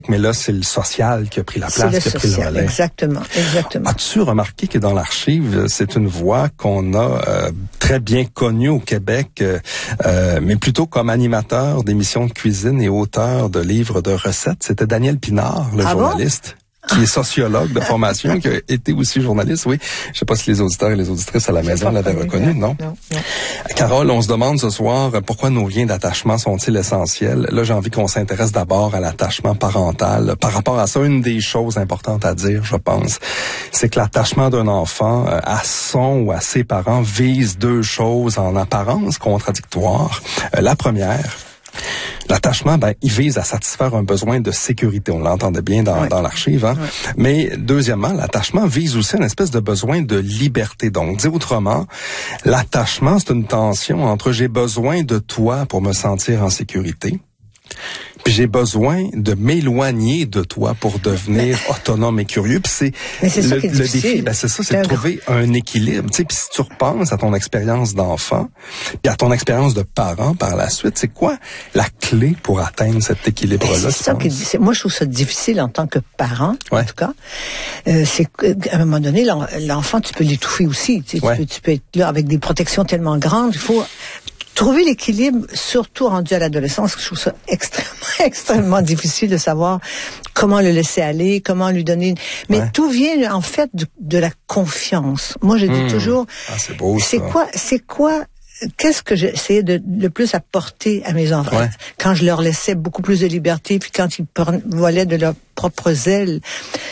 Mais là, c'est le social qui a pris la place, qui a pris le relais. Exactement. As-tu remarqué que dans l'archive, c'est une voix qu'on a très bien connue au Québec, mais plutôt comme animateur d'émissions de cuisine et auteur de livres de recettes? C'était Daniel Pinard, le journaliste. Qui est sociologue de formation, qui a été aussi journaliste, oui. Je sais pas si les auditeurs et les auditrices à la maison l'avaient reconnu, non? Non. Carole, on se demande ce soir pourquoi nos liens d'attachement sont-ils essentiels. Là, j'ai envie qu'on s'intéresse d'abord à l'attachement parental. Par rapport à ça, une des choses importantes à dire, je pense, c'est que l'attachement d'un enfant à son ou à ses parents vise deux choses en apparence contradictoires. La première, l'attachement, il vise à satisfaire un besoin de sécurité. On l'entendait bien dans l'archive, hein. Ouais. Mais deuxièmement, l'attachement vise aussi une espèce de besoin de liberté. Donc, dit autrement, l'attachement, c'est une tension entre j'ai besoin de toi pour me sentir en sécurité, puis j'ai besoin de m'éloigner de toi pour devenir autonome et curieux. Puis c'est le défi, c'est ça, c'est de trouver un équilibre. Tu sais, puis si tu repenses à ton expérience d'enfant, puis à ton expérience de parent par la suite, c'est quoi la clé pour atteindre cet équilibre-là? C'est ça moi, je trouve ça difficile en tant que parent, en tout cas. C'est qu'à un moment donné, l'enfant, tu peux l'étouffer aussi. Tu peux être là avec des protections tellement grandes. Il faut trouver l'équilibre, surtout rendu à l'adolescence. Je trouve ça extrêmement difficile de savoir comment le laisser aller, comment lui donner. Mais tout vient en fait de la confiance. Moi, je dis toujours, c'est beau, c'est quoi qu'est-ce que j'essayais de le plus apporter à mes enfants quand je leur laissais beaucoup plus de liberté, puis quand ils volaient de leurs propres ailes.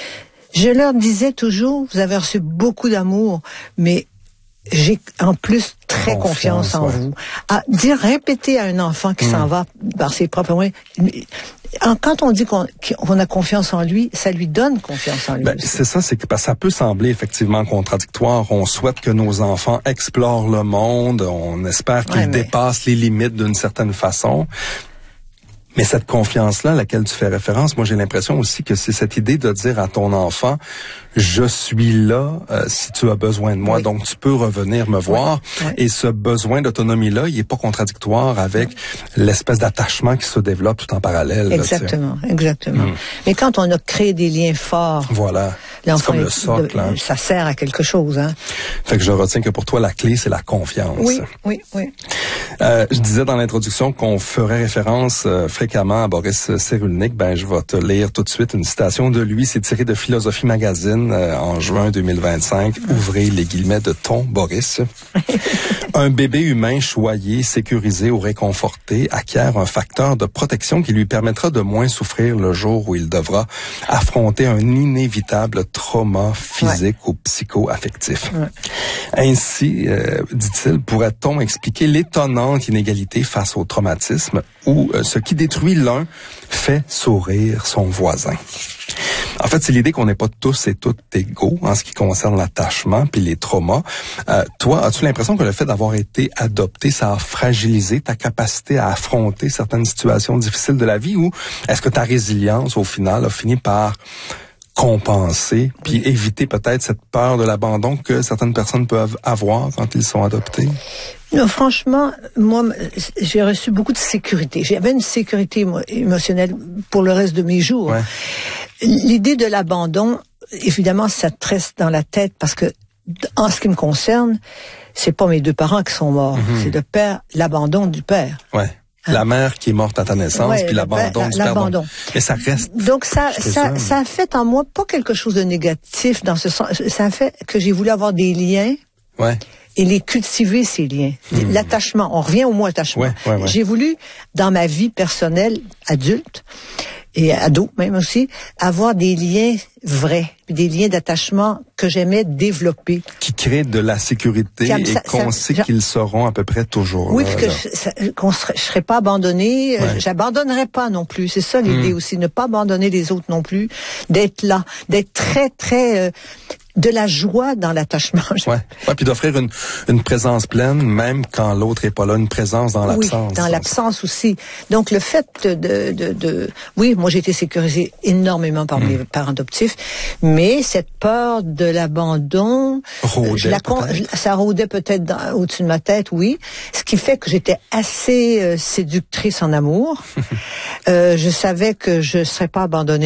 Je leur disais toujours, vous avez reçu beaucoup d'amour, mais j'ai en plus très confiance en vous. Répéter à un enfant qui s'en va par ses propres moyens. Quand on dit qu'on a confiance en lui, ça lui donne confiance en lui. C'est ça, c'est que ça peut sembler effectivement contradictoire. On souhaite que nos enfants explorent le monde, on espère qu'ils dépassent les limites d'une certaine façon. Mais cette confiance-là à laquelle tu fais référence, moi j'ai l'impression aussi que c'est cette idée de dire à ton enfant, je suis là si tu as besoin de moi, donc tu peux revenir me voir. Et ce besoin d'autonomie-là, il est pas contradictoire avec l'espèce d'attachement qui se développe tout en parallèle. Exactement. Mais quand on a créé des liens forts, l'enfant, comme le socle, ça sert à quelque chose. Hein. Fait que je retiens que pour toi, la clé, c'est la confiance. Oui. Je disais dans l'introduction qu'on ferait référence fréquemment à Boris Cyrulnik. Je vais te lire tout de suite une citation de lui. C'est tiré de Philosophie Magazine en juin 2025. Ouvrez les guillemets de ton Boris. Un bébé humain choyé, sécurisé ou réconforté acquiert un facteur de protection qui lui permettra de moins souffrir le jour où il devra affronter un inévitable trauma physique ou psycho-affectif. Ainsi, dit-il, pourrait-on expliquer l'étonnante inégalité face au traumatisme où ce qui détruit l'un fait sourire son voisin. En fait, c'est l'idée qu'on n'est pas tous et toutes égaux en ce qui concerne l'attachement puis les traumas. Toi, as-tu l'impression que le fait d'avoir été adopté, ça a fragilisé ta capacité à affronter certaines situations difficiles de la vie, ou est-ce que ta résilience, au final, a fini par compenser puis éviter peut-être cette peur de l'abandon que certaines personnes peuvent avoir quand ils sont adoptés? Non, franchement, moi, j'ai reçu beaucoup de sécurité. J'avais une sécurité émotionnelle pour le reste de mes jours. L'idée de l'abandon, évidemment, ça te reste dans la tête parce que, en ce qui me concerne, c'est pas mes deux parents qui sont morts. C'est le père, l'abandon du père. La mère qui est morte à ta naissance, puis l'abandon du père. Mais ça reste. Donc ça a fait en moi pas quelque chose de négatif dans ce sens. Ça a fait que j'ai voulu avoir des liens. Et les cultiver, ces liens. L'attachement. On revient au mot attachement. J'ai voulu, dans ma vie personnelle, adulte, et ado même aussi, avoir des liens vrais, des liens d'attachement que j'aimais développer. Qui créent de la sécurité qu'on sait qu'ils seront à peu près toujours là. Je serais pas abandonnée, j'abandonnerais pas non plus. C'est ça l'idée aussi, ne pas abandonner les autres non plus, d'être là, d'être très, très... de la joie dans l'attachement. Puis d'offrir une présence pleine, même quand l'autre est pas là, une présence dans l'absence. Oui, dans l'absence aussi. Donc le fait oui, moi j'ai été sécurisée énormément par mes parents adoptifs, mais cette peur de l'abandon, ça rôdait peut-être au-dessus de ma tête, oui. Ce qui fait que j'étais assez séductrice en amour. Je savais que je serais pas abandonnée